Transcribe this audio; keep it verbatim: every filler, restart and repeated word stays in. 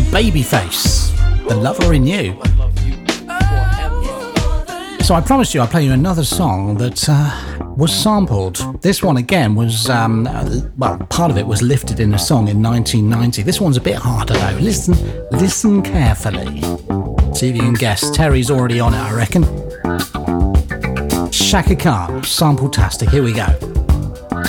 Babyface, The Lover in You. So I promised you I'd play you another song that uh, was sampled. This one again was, um, well, part of it was lifted in a song in nineteen ninety. This one's a bit harder though. Listen, listen carefully. See if you can guess. Terry's already on it, I reckon. Shaka Khan, Sample-tastic. Here we go.